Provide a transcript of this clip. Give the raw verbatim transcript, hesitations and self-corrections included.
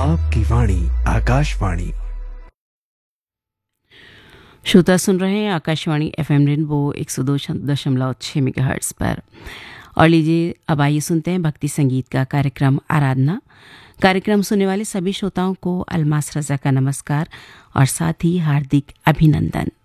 आपकी वाणी आकाशवाणी। श्रोता सुन रहे हैं आकाशवाणी एफएम रेनबो एक सौ दो दशमलव छः मेगाहर्ट्ज़ पर। और लीजिए अब आइए सुनते हैं भक्ति संगीत का कार्यक्रम आराधना। कार्यक्रम सुनने वाले सभी श्रोताओं को अलमास रजा का नमस्कार और साथ ही हार्दिक अभिनंदन।